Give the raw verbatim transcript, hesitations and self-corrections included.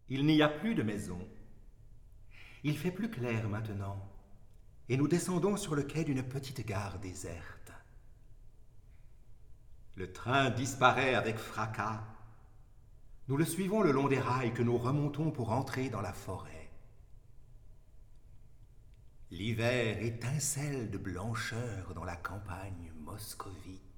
Il n'y a plus de maison. Il fait plus clair maintenant, et nous descendons sur le quai d'une petite gare déserte. Le train disparaît avec fracas. Nous le suivons le long des rails que nous remontons pour entrer dans la forêt. L'hiver étincelle de blancheur dans la campagne moscovite.